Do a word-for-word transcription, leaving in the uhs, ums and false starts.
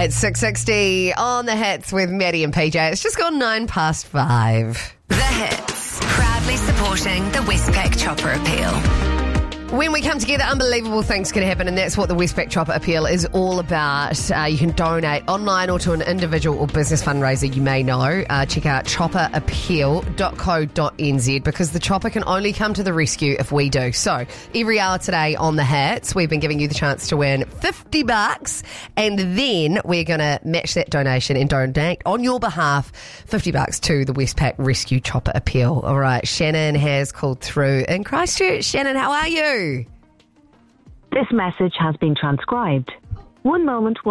It's six sixty on the Hits with Maddie and P J. It's just gone nine past five. The Hits, proudly supporting the Westpac Chopper Appeal. When we come together, unbelievable things can happen, and that's what the Westpac Chopper Appeal is all about. Uh, you can donate online or to an individual or business fundraiser you may know. Uh, check out chopper appeal dot co dot n z because the chopper can only come to the rescue if we do. So every hour today on the Hits, we've been giving you the chance to win fifty bucks, and then we're going to match that donation and donate on your behalf fifty bucks to the Westpac Rescue Chopper Appeal. All right, Shannon has called through in Christchurch. Shannon, how are you? This message has been transcribed. One moment.